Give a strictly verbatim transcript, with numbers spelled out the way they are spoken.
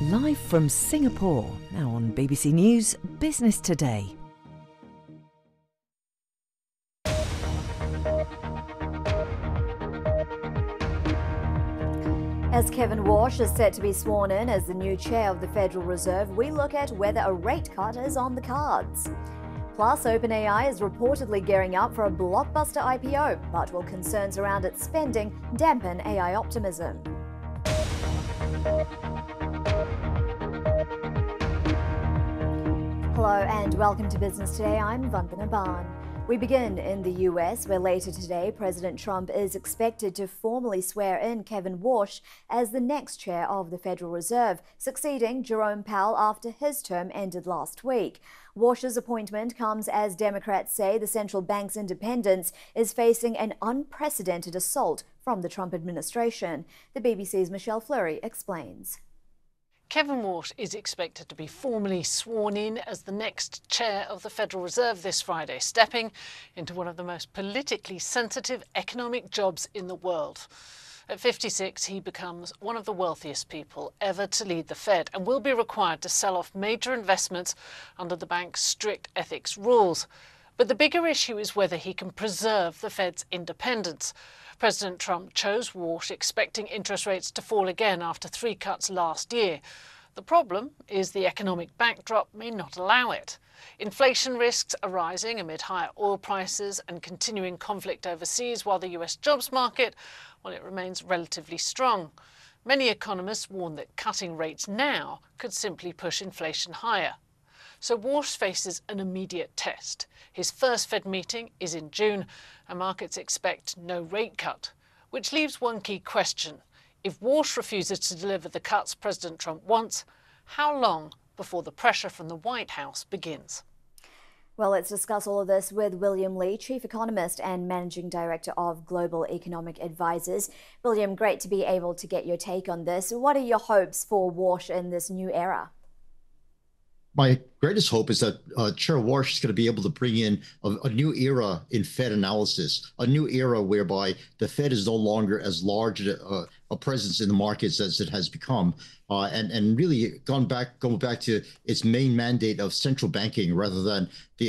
Live from Singapore, now on B B C News Business Today. As Kevin Warsh is set to be sworn in as the new chair of the Federal Reserve, we look at whether a rate cut is on the cards. Plus, OpenAI is reportedly gearing up for a blockbuster I P O, but will concerns around its spending dampen A I optimism? Hello and welcome to Business Today. I'm Vandana Ban. We begin in the U S, where later today President Trump is expected to formally swear in Kevin Warsh as the next chair of the Federal Reserve, succeeding Jerome Powell after his term ended last week. Warsh's appointment comes as Democrats say the central bank's independence is facing an unprecedented assault from the Trump administration. The B B C's Michelle Fleury explains. Kevin Warsh is expected to be formally sworn in as the next chair of the Federal Reserve this Friday, stepping into one of the most politically sensitive economic jobs in the world. At fifty-six, he becomes one of the wealthiest people ever to lead the Fed and will be required to sell off major investments under the bank's strict ethics rules. But the bigger issue is whether he can preserve the Fed's independence. President Trump chose Warsh expecting interest rates to fall again after three cuts last year. The problem is the economic backdrop may not allow it. Inflation risks are rising amid higher oil prices and continuing conflict overseas, while the U S jobs market, well, it remains relatively strong. Many economists warn that cutting rates now could simply push inflation higher. So Warsh faces an immediate test. His first Fed meeting is in June, and markets expect no rate cut, which leaves one key question. If Warsh refuses to deliver the cuts President Trump wants, how long before the pressure from the White House begins? Well, let's discuss all of this with William Lee, Chief Economist and Managing Director of Global Economic Advisors. William, great to be able to get your take on this. What are your hopes for Warsh in this new era? My greatest hope is that uh, Chair Warsh is going to be able to bring in a, a new era in Fed analysis, a new era whereby the Fed is no longer as large a, a presence in the markets as it has become, uh, and and really gone back, going back to its main mandate of central banking rather than the